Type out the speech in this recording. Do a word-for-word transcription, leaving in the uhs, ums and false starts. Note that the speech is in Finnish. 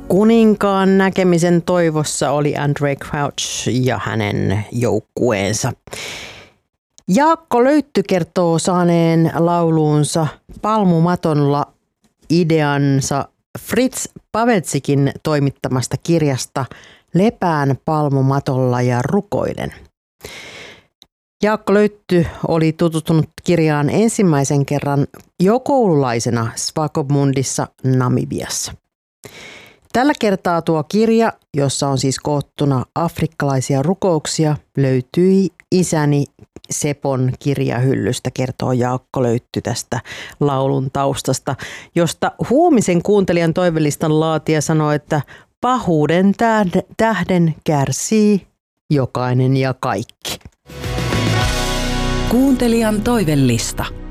Kuninkaan näkemisen toivossa oli Andraé Crouch ja hänen joukkueensa. Jaakko Löytty kertoo saaneen lauluunsa Palmumatolla ideansa Fritz Pavetsikin toimittamasta kirjasta Lepään palmumatolla ja rukoilen. Jaakko Löytty oli tutustunut kirjaan ensimmäisen kerran jo koululaisena Swakopmundissa Namibiassa. Tällä kertaa tuo kirja, jossa on siis koottuna afrikkalaisia rukouksia, löytyi isäni Sepon kirjahyllystä, kertoo Jaakko Löytty tästä laulun taustasta, josta huomisen kuuntelijan toivelistan laatija sanoi, että pahuuden tähden kärsii jokainen ja kaikki. Kuuntelijan toivelista.